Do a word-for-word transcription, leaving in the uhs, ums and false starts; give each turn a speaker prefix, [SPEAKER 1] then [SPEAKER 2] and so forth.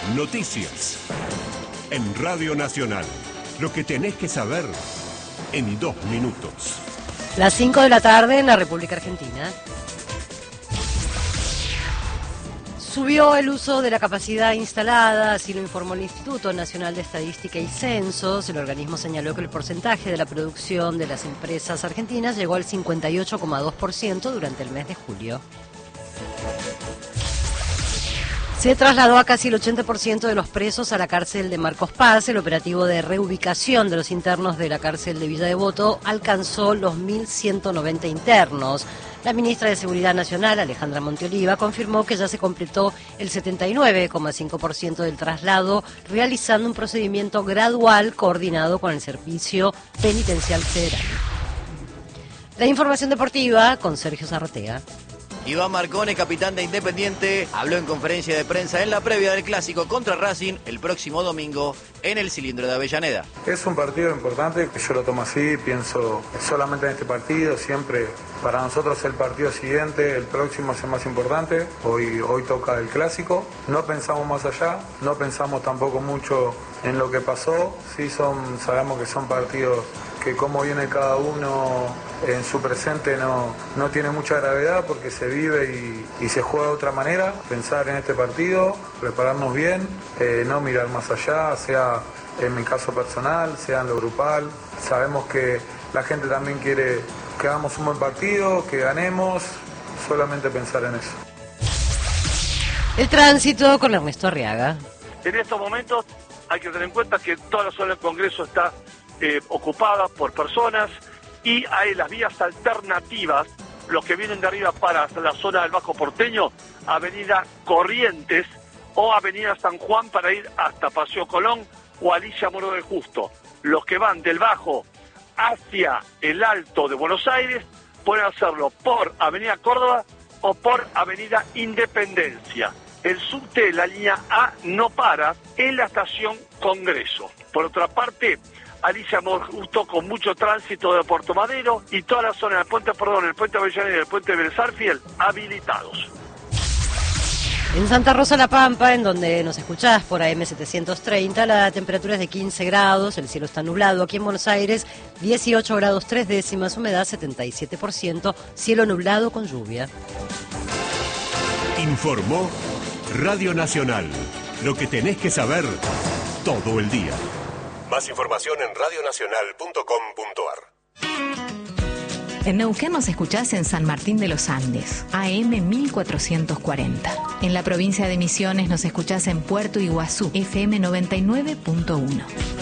[SPEAKER 1] Noticias. En Radio Nacional. Lo que tenés que saber en dos minutos.
[SPEAKER 2] Las cinco de la tarde en la República Argentina. Subió el uso de la capacidad instalada, así lo informó el Instituto Nacional de Estadística y Censos. El organismo señaló que el porcentaje de la producción de las empresas argentinas llegó al cincuenta y ocho coma dos por ciento durante el mes de julio. Se trasladó a casi el ochenta por ciento de los presos a la cárcel de Marcos Paz. El operativo de reubicación de los internos de la cárcel de Villa Devoto alcanzó los mil ciento noventa internos. La ministra de Seguridad Nacional, Alejandra Monteoliva, confirmó que ya se completó el setenta y nueve coma cinco por ciento del traslado, realizando un procedimiento gradual coordinado con el Servicio Penitencial Federal. La información deportiva con Sergio Zarratea.
[SPEAKER 3] Iván Marcone, capitán de Independiente, habló en conferencia de prensa en la previa del clásico contra Racing el próximo domingo en el Cilindro de Avellaneda.
[SPEAKER 4] Es un partido importante, yo lo tomo así, pienso solamente en este partido, siempre para nosotros el partido siguiente, el próximo es el más importante, hoy, hoy toca el clásico, no pensamos más allá, no pensamos tampoco mucho en lo que pasó, sí son, sabemos que son partidos que como viene cada uno en su presente no, no tiene mucha gravedad porque se vive y, y se juega de otra manera. Pensar en este partido, prepararnos bien, eh, no mirar más allá, sea en mi caso personal, sea en lo grupal. Sabemos que la gente también quiere que hagamos un buen partido, que ganemos, solamente pensar en eso.
[SPEAKER 2] El tránsito con Ernesto Arriaga.
[SPEAKER 5] En estos momentos hay que tener en cuenta que toda la zona del Congreso está eh, ocupada por personas y hay las vías alternativas, los que vienen de arriba para la zona del Bajo Porteño, Avenida Corrientes o Avenida San Juan para ir hasta Paseo Colón o Alicia Moro de Justo. Los que van del Bajo hacia el Alto de Buenos Aires pueden hacerlo por Avenida Córdoba o por Avenida Independencia. El subte de la línea A no para en la estación Congreso. Por otra parte, Alicia Moro de Justo con mucho tránsito de Puerto Madero y toda la zona del puente, perdón, el puente Avellaneda y el puente Belezarfiel habilitados.
[SPEAKER 2] En Santa Rosa La Pampa, en donde nos escuchás por A M setecientos treinta, la temperatura es de quince grados, el cielo está nublado. Aquí en Buenos Aires, dieciocho grados tres décimas, humedad setenta y siete por ciento, cielo nublado con lluvia.
[SPEAKER 1] Informó Radio Nacional. Lo que tenés que saber todo el día. Más información en radio nacional punto com punto a r.
[SPEAKER 6] En Neuquén nos escuchás en San Martín de los Andes, A M mil cuatrocientos cuarenta. En la provincia de Misiones nos escuchás en Puerto Iguazú, F M noventa y nueve punto uno.